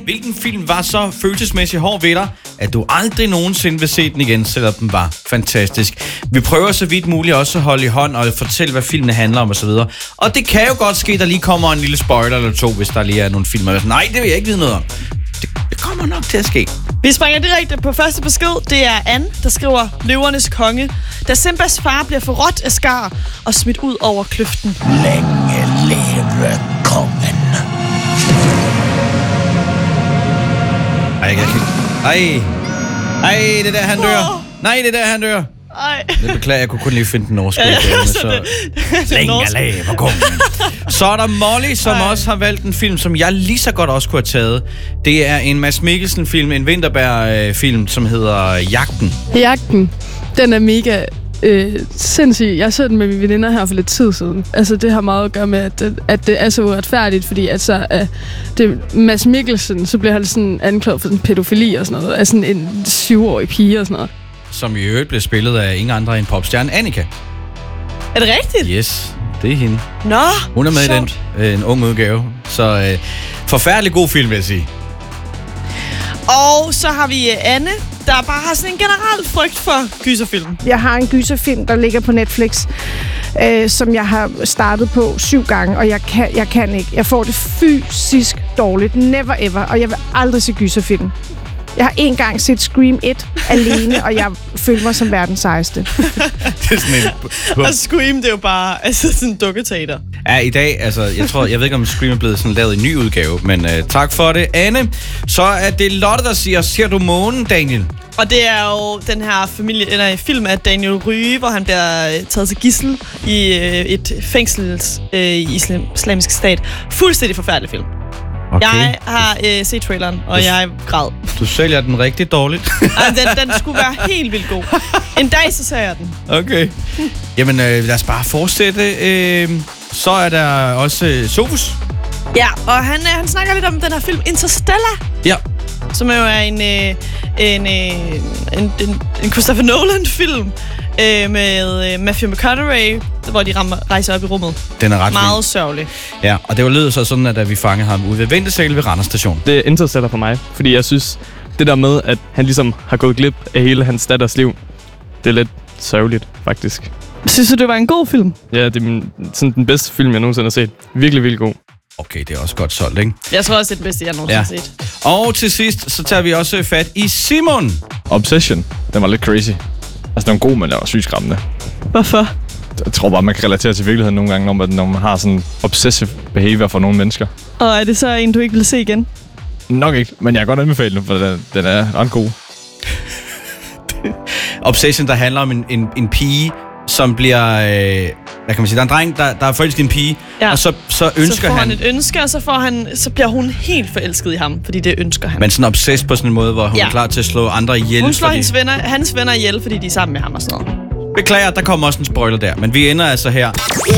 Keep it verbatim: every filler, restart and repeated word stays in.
Hvilken film var så følelsesmæssigt hård ved dig, at du aldrig nogensinde vil se den igen, selvom den var fantastisk? Vi prøver så vidt muligt også at holde i hånd og fortælle, hvad filmene handler om osv. Og det kan jo godt ske, der lige kommer en lille spoiler eller to, hvis der lige er nogle film. Nej, det vil jeg ikke vide noget om. Det, det kommer nok til at ske. Vi springer direkte på første besked. Det er Anne, der skriver Løvernes konge. Da Simbas far bliver forrådt af Scar og smidt ud over kløften. Længe leve kongen. Ej, jeg kan ikke... Ej. Ej, det der, han dør. Nej, det der, han dør. Ej. Det beklager, jeg kunne kun lige finde den norske. Ja, udgave, så så... det, det Længe leve kongen. Så er der Molly, som Ej. også har valgt en film, som jeg lige så godt også kunne have taget. Det er en Mads Mikkelsen-film, en Vinterberg-film, som hedder Jagten. Jagten, den er mega øh, sindssyg. Jeg så den med mine veninder her for lidt tid siden. Altså, det har meget at gøre med, at det, at det er så uretfærdigt, fordi at så er det Mads Mikkelsen, så bliver han sådan anklaget for sådan pædofili og sådan noget, af sådan en syvårig pige og sådan noget. Som i øvrigt blev spillet af ingen andre end popstjernen Annika. Er det rigtigt? Yes, det er hende. Nå, Hun er med sjovt. i den, øh, en ung udgave. Så øh, forfærdelig god film, vil jeg sige. Og så har vi Anne, der bare har sådan en generel frygt for gyserfilm. Jeg har en gyserfilm, der ligger på Netflix, øh, som jeg har startet på syv gange, og jeg kan, jeg kan ikke. Jeg får det fysisk dårligt. Never ever. Og jeg vil aldrig se gyserfilm. Jeg har en gang set Scream et alene, og jeg følte mig som verdens sejeste. Det er sådan en... Og Scream, det er jo bare altså sådan en dukketeater. Ja, i dag, altså, jeg tror, jeg ved ikke, om Scream er blevet sådan lavet i en ny udgave, men uh, tak for det, Anne. Så er det Lotte, der siger, ser du månen, Daniel? Og det er jo den her familie, eller film af Daniel Rye, hvor han bliver taget til gidsel i øh, et fængsel øh, i islam, islamisk stat. Fuldstændig forfærdelig film. Okay. Jeg har øh, set traileren, og jeg græd. Du sælger den rigtig dårligt. Ej, den, den skulle være helt vildt god. En dag, så ser jeg den. Okay. Jamen, øh, lad os bare fortsætte. Øh, så er der også øh, Sofus. Ja, og han, øh, han snakker lidt om den her film Interstellar. Ja. Som jo er en, øh, en, øh, en, en, en Christopher Nolan-film øh, med øh, Matthew McConaughey, hvor de rammer, rejser op i rummet. Den er ret meget fin. sørgelig. Ja, og det var lydet så sådan, at vi fangede ham ude ved ventesalen ved Randers Station. Det er Interstellar for mig, fordi jeg synes, det der med, at han ligesom har gået glip af hele hans datters liv, det er lidt sørgeligt, faktisk. Synes du, det var en god film? Ja, det er min, sådan den bedste film, jeg nogensinde har set. Virkelig, virkelig god. Okay, det er også godt solgt, ikke? Jeg tror også, det er den bedste, jeg nogensinde Ja. har set. Og til sidst, så tager vi også fat i Simon. Obsession, den var lidt crazy. Altså, den var god, men den var sygt skræmmende. Hvorfor? Jeg tror bare, man kan relatere til virkeligheden nogle gange, når man, når man har sådan obsessive behavior for nogle mennesker. Og er det så en, du ikke vil se igen? Nok ikke, men jeg kan godt anbefale den, for den, den er ret god. Obsession, der handler om en, en, en pige, som bliver... Øh, hvad kan man sige? Der er en dreng, der, der er forelsket i en pige, Ja. og så, så ønsker så får han... han et ønske, og så, får han, så bliver hun helt forelsket i ham, fordi det ønsker han. Men sådan obsessed på sådan en måde, hvor hun Ja. er klar til at slå andre ihjel. Hun slår fordi... hendes venner, hans venner ihjel, fordi de er sammen med ham og sådan noget. Beklager, der kommer også en spoiler der, men vi ender altså her.